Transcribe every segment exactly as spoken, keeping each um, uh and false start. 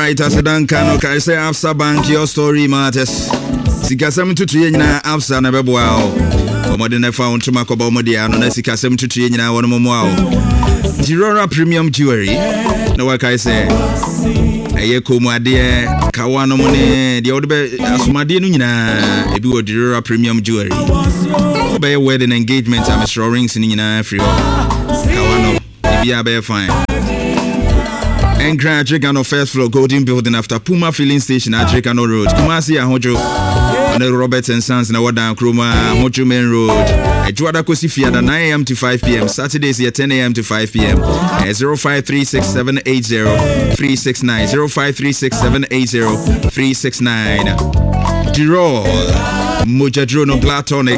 right, as a Duncan, okay, say Absa Bank, your story matters. Sikasem to Triana, Absa, never wow. Modern found to Macobo Modiano, Sikasem to Triana, one more wow. Girora Premium Jewelry, no work I say. Ayeko Madia, Kawano Mone, the old Asmadina, if you were Girora Premium Jewelry. Obey wedding engagement, I'm a rings in Africa. Kawano, if you are fine. And Grand Chicano first floor Golden Building after Puma Filling Station at Chicano Road. Kumasi Ahojo on the Roberts and Sons in Awadan Kroma, Mojo Main Road. At Juada Kosifia at nine a.m. to five p.m. Saturdays at ten a.m. to five p.m. At zero five three six seven eight zero three six nine zero five three six seven eight zero three six nine. Dirol Mojadrono Platonic.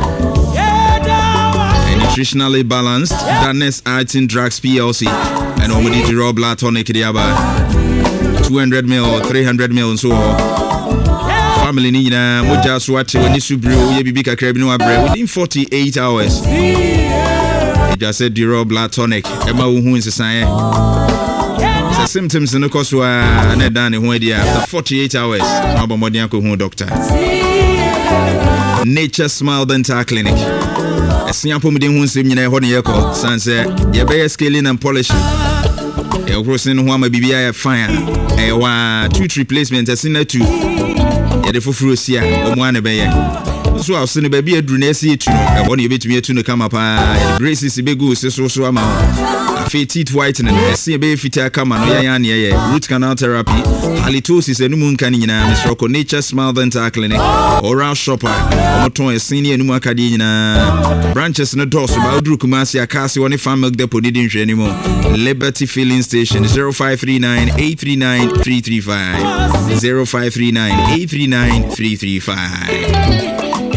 Nutritionally balanced, Danes Arts and Drugs P L C, and Omedi Dirol Platonic Diaba. two hundred mil, three hundred mil, and so on. Family Nina, Moja Swati, when you subru, Yabika Carabino Abre within forty-eight hours. It just said Dirol Platonic, Emma who is a sign. The symptoms in the course were not done after forty-eight hours. Mabo Modianko, doctor. Nature Smile Dental Clinic. Siampo mede hu nsem nyina ho ne yeko sanse ye be scaling and polishing e crossing ho ama bibia ya fine e wa tooth replacement asina two ye de foforo sia o mo ane be ye so awse ne ba bi aduru na esi etu no e bo ne ye betumi etu no kama pa ye braces be go se so so ama afi teeth whitening esi be fita kama no yan ne ye root canal therapy halitosis enum nka ne nyina Mister Nature Smile Dental Clinic oral shopper omoton esini enum akade nyina branches no doors ba oduru Kumasi Akasi woni farm milk depot didn't hwe anymore. Liberty Filling Station zero five three nine eight three nine three three five zero five three nine eight three nine three three five.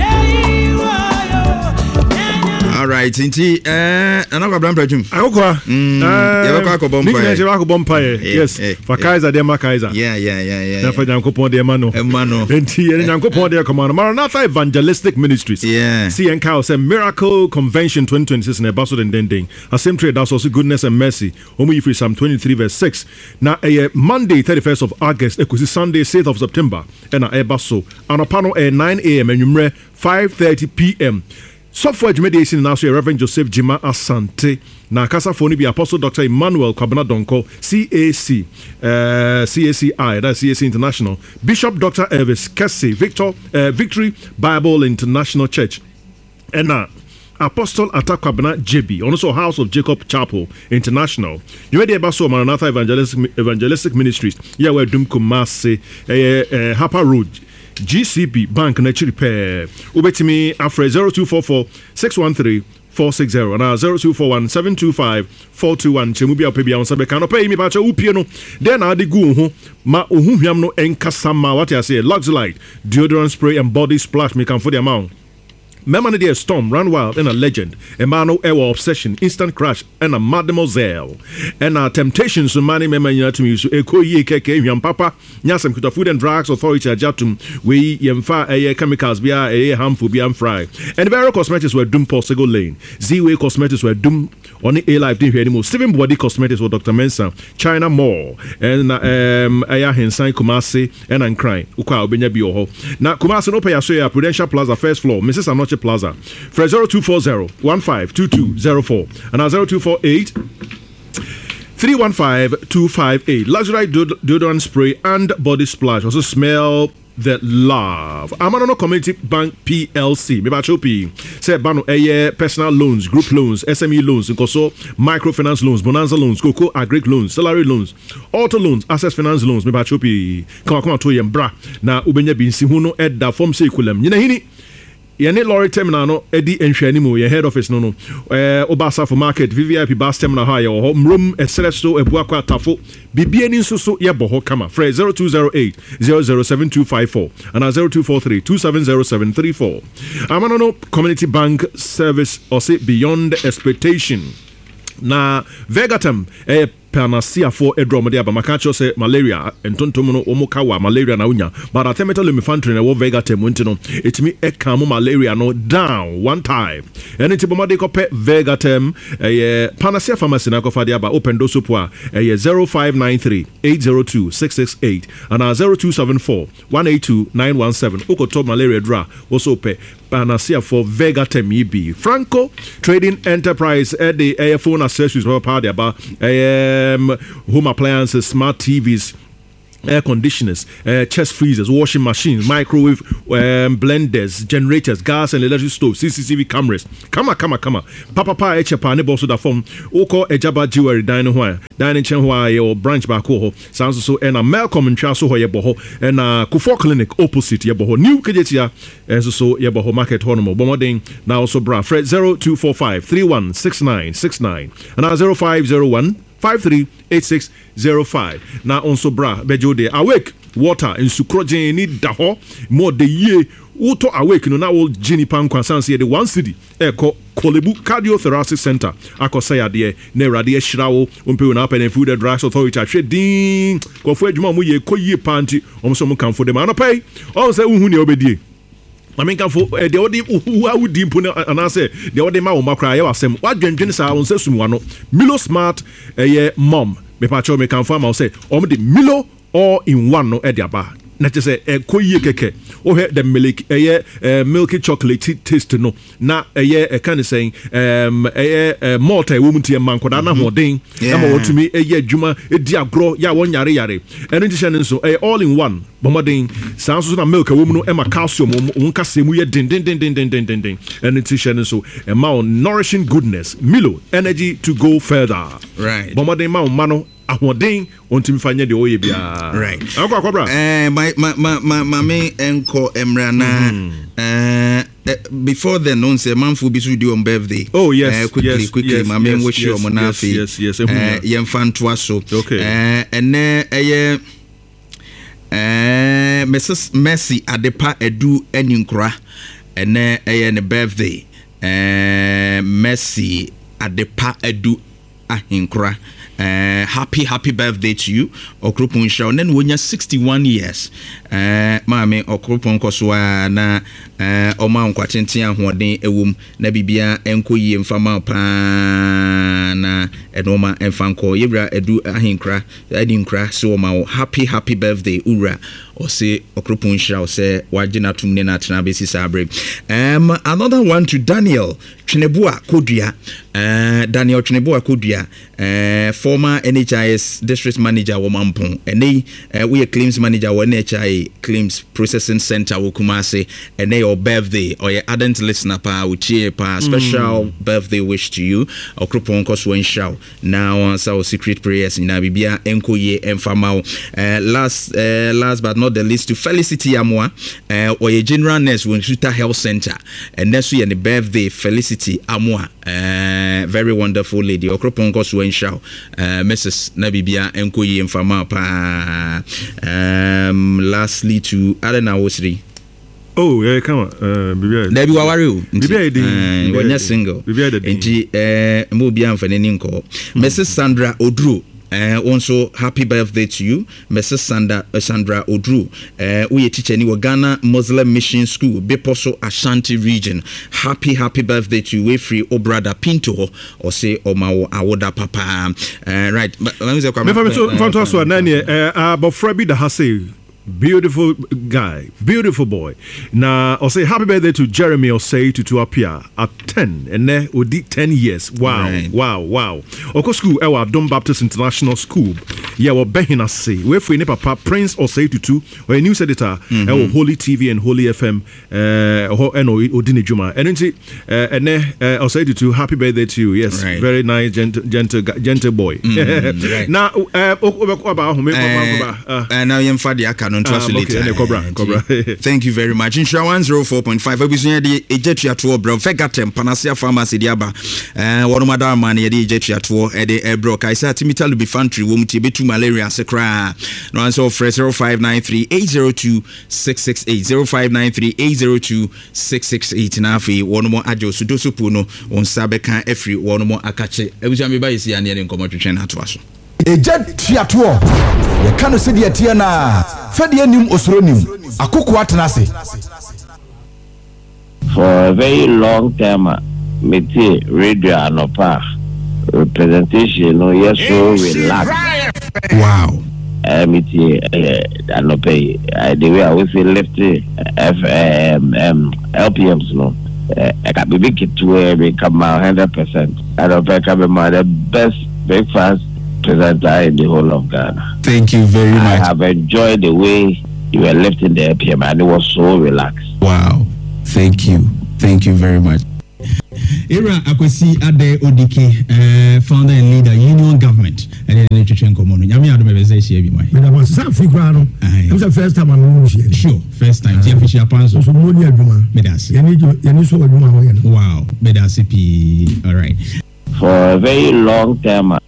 All right, Tinti, eh, another brand perfume. Akwa. Mm. Yeah, we ko bompa. Nickname we ko bompa. Yes. For Kaiser de Kaiser. Yeah, yeah, yeah, yeah. Na for Nyankopon de Emano. Emano. Enti ene Nyankopon de command. Maranatha Evangelistic Ministries. Yeah. C N K say Miracle Convention twenty twenty-six na baso den den den. A same trade that's also goodness and mercy. Omo you free Psalm twenty-three verse six. Na eh Monday thirty-first of August, ekusi Sunday sixth of September. E na e baso. Anopano eh nine a.m. enwumre five thirty p.m. Software Mediation now say Reverend Joseph Jima Asante na kasa phone be Apostle Doctor Emmanuel Kwabena Donko C A C uh, C A C I that's C A C International Bishop Doctor Elvis Kessie Victor uh, Victory Bible International Church and now Apostle Atakwabena J B also House of Jacob Chapel International. You ready about so Maranatha Evangelistic Evangelistic Ministries yeah where Dum Kumasi uh, uh, Hapa Road G C B Bank na chiripe ubetimi afre zero two four four six one three four six zero na zero two four one seven two five four two one chemu bia ope bia on sabe kan ope mi pa cha upie no den na de gu ho ma ohun hwam no enkasa ma what I say Luxlite deodorant spray and body splash me kan for the amount. Remember the Storm, Run Wild, and a Legend, Emmanuel Ewa Obsession, Instant Crash, and a Mademoiselle. And our Temptations, so many member to me, so Eko Ye Keke, Yam Papa, Nyasam Kuta Food and Drugs Authority, Jatum, we Yamfa, a chemicals, be a harmful, be fry. And Vero Cosmetics were Doom Possible Lane, Z Way Cosmetics were Doom on the A Life, didn't hear anymore. Steven Body Cosmetics were Doctor Mensa, China Mall, and um, Aya Hensai Kumasi, and I'm crying, Uka Obenya Bioho. Now, Kumasi no pay a say Prudential Plaza, first floor, Missus Anoche Plaza. For zero two four zero one five two two zero four and now zero two four eight three one five two five eight. Luxury deodorant spray and body splash. Also smell the love. Amanono Community Bank P L C. Me ba chopi. Say bano eye personal loans, group loans, S M E loans, nkoso microfinance loans, bonanza loans, cocoa agric loans, salary loans, auto loans, access finance loans. Me ba chopi. Come come to yembra. Na ubenya binsi huno edda form say kulem. Nyina hini Yene lorry terminal no edi enhwani mu ye head office no no eh obasa for market V V I P bus terminal ha ye ho mrum esresto ebuakwa tafo bibie ni nso so ye boho kama free zero two zero eight zero zero seven two five four and zero two four three two seven zero seven three four. Amanono Community Bank Service or say beyond expectation. Na Vegatam eh panacea for edrom de aba makacho say malaria entontom no omo kawa malaria na unya but artemether lumefantrine na wo Vegatem wonti no etimi eka mo malaria no down one time and enti bomade ko pe Vegatem eh panacea pharmacy na ko fa de aba open do sopo a eh zero five nine three eight zero two six six eight and zero two seven four one eight two nine one seven okoto malaria dra also pe panacea for Vegatem E B Franco Trading Enterprise at the uh, phone accessories power de aba um, home appliances, smart T Vs, air conditioners, uh, chest freezers, washing machines, microwave um, blenders, generators, gas and electric stoves, C C T V cameras. Come on, come on, come on. Papa pa echepa ne boso da form. Oko ejaba jewelry dining hwa. Dining chen hwa ye or branch back ho. Sounds so and a Malcolm and Chaso ho ye boho and a Kufo Clinic opposite ye boho. New Kejetia and so so ye boho market honomo. Bomoding now also bra. Fred zero two four five three one six nine six nine and now zero five zero one five three eight six zero five. Now also bra bejo de awake water in sukrojen ni daho more the ye uto awake no na wo gini pan kwansanse de one city eko Kolebu Cardiothoracic Center akosaya de na rade ehirawo ompe na pen food and drugs authority ahwedin kofo adwuma mo ye koyie panti omso mo kanfo de ma no pay on say uhu ne obedie I mean, for the odi who would deep and I say the odi ma wo cry wasem wadwendwen sa won sesum wano Milo Smart eh mom me pacho me kan farm I say om the Milo all in one no e dia ba na te say e koyie keke o he the milk eh milky chocolate taste no na eh e kan saying um eh malt e wo mutie mankoda na hoden na ma wotumi eh adwuma e di agro ya won yare yare eno ti nso eh all in one bomodin sounds so na milk wo mu no e ma calcium won kasemu ye din din din din din din din din eno ti nso e ma nourishing goodness Milo energy to go further right bomodin ma ma no ahoden ontimi fanya de oye bia right akwa akwa eh my my my my me enko emrana eh before then on say manfo bi so do on birthday oh yes uh, quickly yes, quickly yes, my men yes, wish you on yes, afi yes yes eh yemfa ntoa so okay eh ene eh eh Missus Mercy Adepa Edu Eninkura ene eh ne birthday eh Mercy Adepa Edu Ahinkura. Uh, happy happy birthday to you Okropon show then when you're sixty-one years uh mama Okropon koswa na uh oma nkwatenten ahoden ewum na bibia enkoyie mfama pa na enoma emfanko yebra edu ahinkra adinkra so ma happy happy birthday ura or say Okropon show say wagina tumne na tena besi sabre. Um another one to Daniel Chinebua Kodua uh Daniel Chinebua Kodua uh former N H I S district manager Womampon and they uh, we a claims manager N H I claims processing center Wokumase and they your birthday or your ardent listener pa uchi pa special mm. birthday wish to you Okropon koswen show now so secret prayers in Abibia enkoye enfamao uh, last uh, last but not the least to Felicity Amwa uh, or your general nurse Winchita Health Center and next year the birthday Felicity Amwa uh, very wonderful lady Okropon koswen show Uh, Missus Nabibia Enkoyi Mfama pa um lastly to Alena Wosri. Oh yeah, come on. Uh Bibia. Debi Wawaru. Bibia dey. When you're single. Bibia dey. Enti eh mo bia mfane ni nko. Missus Sandra Odru. Uh, also happy birthday to you Missus Sandra uh, Sandra Odru uh, we a teacher in Ghana Muslim Mission School Beposo Ashanti region. Happy happy birthday to you we free o brother Pinto or say o ma awoda papa uh, right but let me say me from to so na ne about Frebi da Hase beautiful guy, beautiful boy. Now, I'll say happy birthday to Jeremy Osei to to appear at ten, and then we did ten years. Wow, right. wow, wow. Oko school, our Dom Baptist International School. Yeah, we're Behina say we're for papa Prince Osei to two, or a news editor, our Holy T V and Holy F M, uh, and Odini Juma. And then, and then Osei to two, happy birthday to you. Yes, right. Very nice, gentle, gentle, gentle boy. Mm, right. Now, uh, now you're fadi. Ah, okay, Cobra, Cobra. Thank you very much. Insha one oh four point five. Ebusunya de ejetua to bro. Vegatem Panacea Pharmacy diaba. Eh wono madam man ye de ejetua to e de ebro kai sa timita lubi fantry wo mutie betu malaria sekra. No answer fresh zero five nine three eight zero two six six eight zero five nine three eight zero two six six eight na afi wono mo ajo sudosupu no on sabe kan efri wono mo akache. Ebusunya me ba yesi ane ne nkomo twetwe na to aso. Eja tiato. Ye kano se de tie na. Fa de anim osoro nim. Akoko atena se. For a very long time, me see radio anopa representation no yes so relaxed. Wow. Uh, me see anopa the way I was say left F M um, L P Ms no. I got be big to where we come out hundred percent. I don't think I'm the best breakfast presenter in the whole of Ghana. Thank you very much. I have enjoyed the way you were lifting the L P M and it was so relaxed. Wow. Thank you. Thank you very much. Era Akwesi Ade Odike, uh, founder and leader, Union Government, and then Literature Common. Yami Ado Mebeze Shebi Mai. But I was some figure. It's the first time I'm here. Sure, first time. Tia Fisher Panzo. So money Aduma. Medasi. You need you need so Aduma. Wow, Medasi P. All right. For a very long time.